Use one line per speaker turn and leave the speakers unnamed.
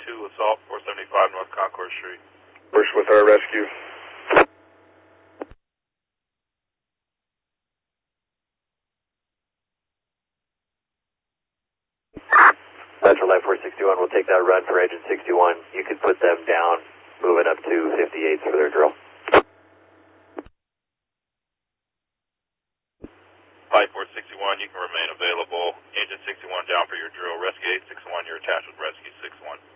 Assault, 475 North Concourse Street.
First with our rescue.
Central Light 461, we'll take that run for Engine 61. You can put them down, moving up to 58s for their drill.
Flight 461, you can remain available. Engine 61 down for your drill. Rescue 861, you're attached with Rescue 61.